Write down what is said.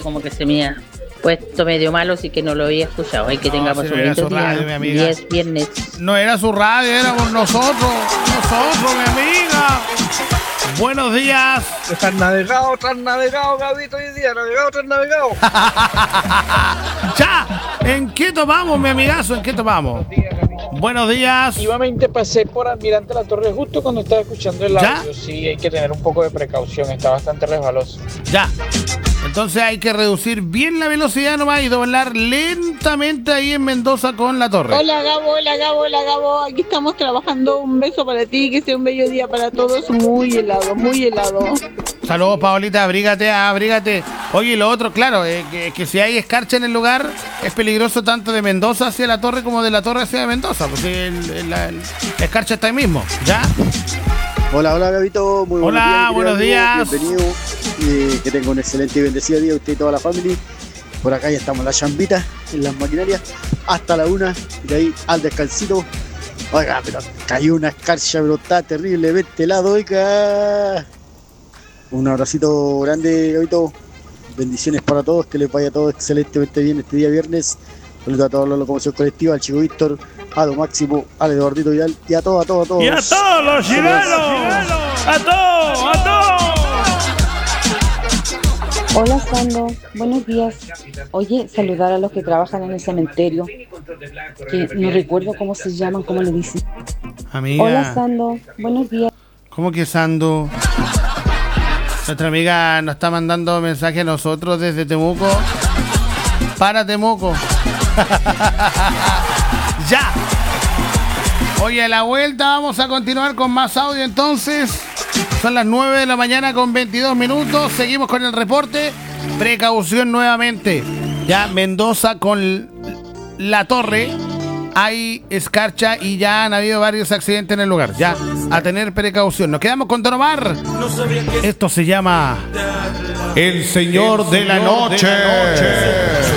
como que se me ha puesto medio malo, así que no lo había escuchado. Hay que tengamos si un no era lindo su radio, mi día. amiga. 10 viernes. No era su radio, éramos nosotros, mi amiga. Buenos días. Estás navegado, Gabito, hoy día, navegado. Ya, ¿en qué tomamos, mi amigazo? ¿En qué tomamos? Buenos días. Igualmente pasé por Almirante La Torre justo cuando estaba escuchando el ¿Ya? audio. Sí, hay que tener un poco de precaución, está bastante resbaloso. Ya. Entonces hay que reducir bien la velocidad nomás y doblar lentamente ahí en Mendoza con La Torre. Hola Gabo, aquí estamos trabajando. Un beso para ti, que sea un bello día para todos. Muy helado. Saludos, Paolita, abrígate. Oye, y lo otro, claro, que si hay escarcha en el lugar, es peligroso tanto de Mendoza hacia La Torre como de La Torre hacia Mendoza, porque la escarcha está ahí mismo, ¿ya? Hola Gabito, muy buenos días. Hola, buenos días. Bienvenido, que tenga un excelente y bendecido día usted y toda la familia. Por acá ya estamos en la chambita, en las maquinarias, hasta la 1, y de ahí al descansito. Oiga, pero cayó una escarcha, pero está terriblemente helado, oiga. Un abracito grande, Gabito. Bendiciones para todos, que les vaya todo excelentemente bien este día viernes. Saludos a toda la locomoción colectiva, al chico Víctor, a Don Máximo, al Eduardito Vidal y a todos. Y a todos los chilenos, a todos. Hola Sando, buenos días. Oye, saludar a los que trabajan en el cementerio, que no recuerdo cómo se llaman, cómo le dicen. Amiga. Hola Sando, buenos días. ¿Cómo que Sando? Nuestra amiga nos está mandando mensaje a nosotros desde Temuco. Para Temuco. Ya. Oye, a la vuelta vamos a continuar con más audio entonces. Son las 9 de la mañana con 22 minutos. Seguimos con el reporte. Precaución nuevamente. Ya Mendoza con La Torre. Hay escarcha y ya han habido varios accidentes en el lugar. Ya, a tener precaución. Nos quedamos con Don Omar. Esto se llama El Señor de la Noche.